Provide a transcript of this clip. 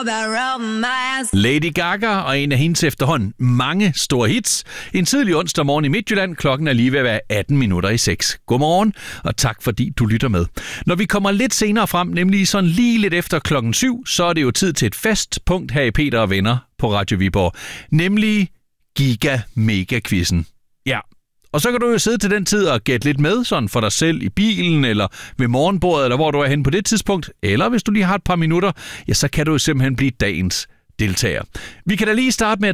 Lady Gaga og en af hendes efterhånden mange store hits. En tidlig onsdag morgen i Midtjylland. Klokken er lige ved at være 6:18. Godmorgen, og tak fordi du lytter med. Når vi kommer lidt senere frem, nemlig sådan lige lidt efter 7:00, så er det jo tid til et fast punkt her i Peter og Venner på Radio Viborg. Nemlig Giga-Mega-quizzen. Ja. Og så kan du jo sidde til den tid og gætte lidt med, sådan for dig selv i bilen, eller ved morgenbordet, eller hvor du er henne på det tidspunkt. Eller hvis du lige har et par minutter, ja, så kan du jo simpelthen blive dagens deltager. Vi kan da lige starte med at